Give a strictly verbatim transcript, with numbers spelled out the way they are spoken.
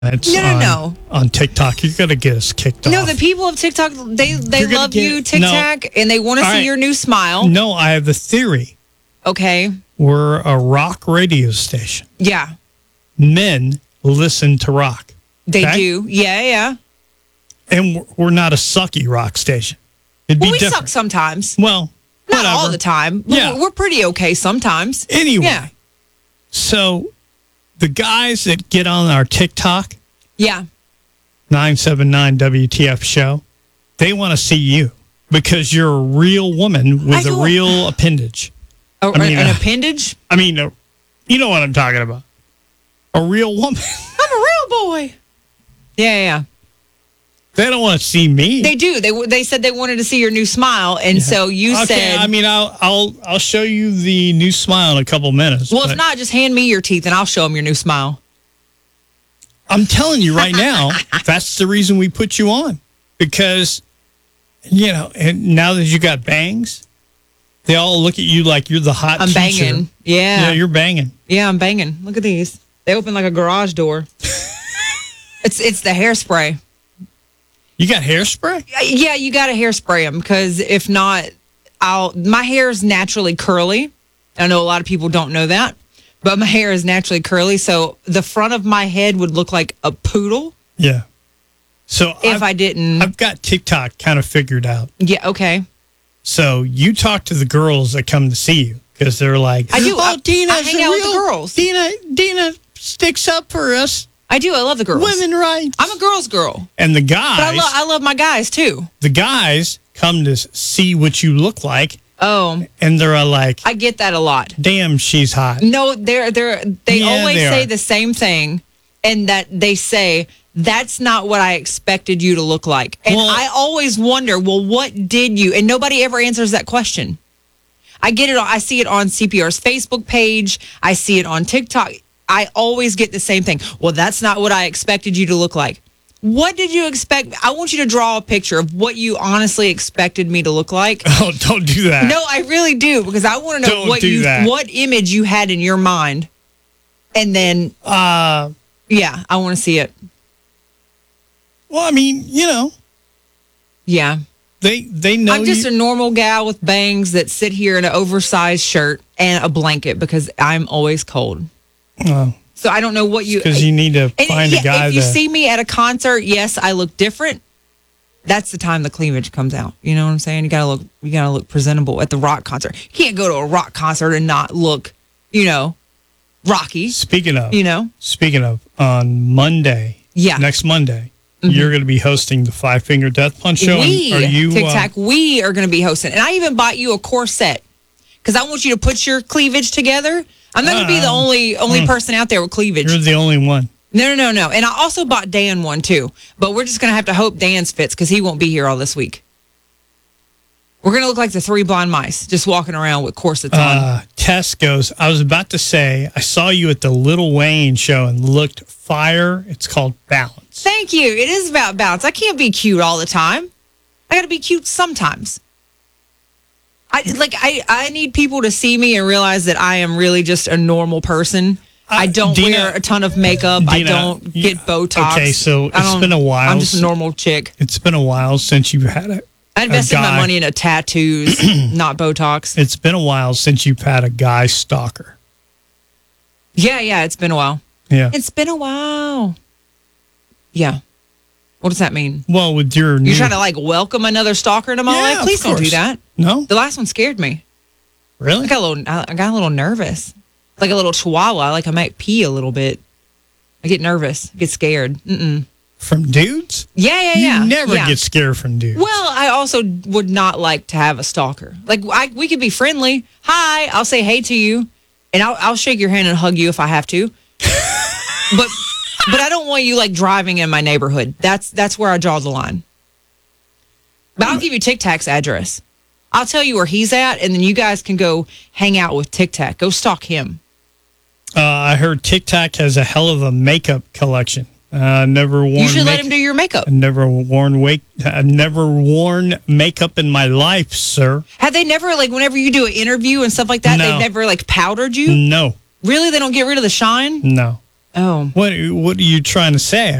It's no, no, on, no. on TikTok. You're going to get us kicked No, off. the people of TikTok, they, they You're gonna love get- you, TikTok, no. and they want to All see right. your new smile. No, I have a theory. Okay. We're a rock radio station. Yeah, Men listen to rock. they Okay? do. Yeah, yeah. And we're- we're not a sucky rock station. It'd Well, be we different. suck sometimes. Well, Not whatever. all the time. but Yeah. We're, we're pretty okay sometimes. Anyway. Yeah. So the guys that get on our TikTok, Yeah. nine seven nine W T F show, they want to see you because you're a real woman with I a don't- real appendage. Oh, I mean, an uh, appendage? I mean, uh, you know what I'm talking about. A real woman. I'm a real boy. Yeah, yeah, yeah. They don't want to see me. They do. They they said they wanted to see your new smile, and so you okay, said, I mean, I'll I'll I'll show you the new smile in a couple minutes. well, but if not, just hand me your teeth, and I'll show them your new smile. I'm telling you right now, that's the reason we put you on, because you know, and now that you got bangs, they all look at you like you're the hot I'm teacher. banging. Yeah. Yeah, you're banging. Yeah, I'm banging. Look at these. They open like a garage door. it's it's the hairspray. You got hairspray? Yeah, you got to hairspray them because if not, I'll. My hair is naturally curly. I know a lot of people don't know that, but my hair is naturally curly, so the front of my head would look like a poodle Yeah. So if I've, I didn't. I've got TikTok kind of figured out. yeah. Okay. So you talk to the girls that come to see you because they're like, I do. Oh, I- Dina's I hang a out with the real- girls. Dina, Dina sticks up for us, I do. I love the girls. women rights. I'm a girl's girl, and the guys, but I love I love my guys too. the guys come to see what you look like, Oh, and they're like, I get that a lot. damn, she's hot. No, they're they're they Yeah, always they say are. the same thing, and that they say that's not what I expected you to look like. And Well- I always wonder, well, what did you? And nobody ever answers that question. I get it. I see it on C P R's Facebook page. I see it on TikTok. I always get the same thing. Well, that's not what I expected you to look like. What did you expect? I want you to draw a picture of what you honestly expected me to look like. Oh, don't do that. No, I really do because I want to know Don't what do you that. what image you had in your mind, and then Uh, yeah, I want to see it. well, I mean, you know, Yeah, they they know I'm just you. a normal gal with bangs that sit here in an oversized shirt and a blanket because I'm always cold. Oh, So I don't know what you. because you need to and find yeah, a guy if you that. see me at a concert, yes, I look different. That's the time the cleavage comes out. You know what I'm saying? You gotta look. You gotta look presentable at the rock concert. You can't go to a rock concert and not look, you know, rocky. Speaking of, You know. Speaking of, on Monday, Yeah. next Monday, you're going to be hosting the Five Finger Death Punch show. We, Are you? Tic uh, Tac, we are going to be hosting. And I even bought you a corset because I want you to put your cleavage together. I'm not going to be the Uh, only only person out there with cleavage. you're the only one. No, no, no, no. And I also bought Dan one too. But we're just going to have to hope Dan's fits because he won't be here all this week. We're going to look like the three blind mice just walking around with corsets on. Uh, Tess goes, I was about to say, I saw you at the Little Wayne show and looked fire. It's called Balance. Thank you. It is about balance. I can't be cute all the time. I got to be cute sometimes. I like I, I need people to see me and realize that I am really just a normal person. I don't Dina- wear a ton of makeup. I Dina, don't you- get Botox. okay, so I it's don't- been a while I'm just a since- normal chick. It's been a while since you've had a, I a invested my guy- money into tattoos, not Botox. It's been a while since you've had a guy stalker. Yeah, yeah, it's been a while. Yeah. It's been a while. Yeah. What does that mean? Well, with your new, You're trying to like welcome another stalker into my Yeah, life? of Please don't do course. that. No? The last one scared me. Really? I got a little. I got a little nervous, like a little chihuahua. Like I might pee a little bit. I get nervous, get scared. Mm-mm. From dudes? Yeah, yeah, You yeah. never yeah. get scared from dudes. Well, I also would not like to have a stalker. Like I, we could be friendly. Hi, I'll say hey to you, and I'll, I'll shake your hand and hug you if I have to. but, but I don't want you like driving in my neighborhood. That's that's where I draw the line. But I'll give you Tic Tac's address. I'll tell you where he's at, and then you guys can go hang out with Tic Tac. Go stalk him. Uh, I heard Tic Tac has a hell of a makeup collection. Uh, never worn. You should let make- him do your makeup. I've never worn wake. I've never worn makeup in my life, sir. Have they never, like, whenever you do an interview and stuff like that, No. they've never, like, powdered you? No, Really? They don't get rid of the shine? no. Oh. What What are you trying to say?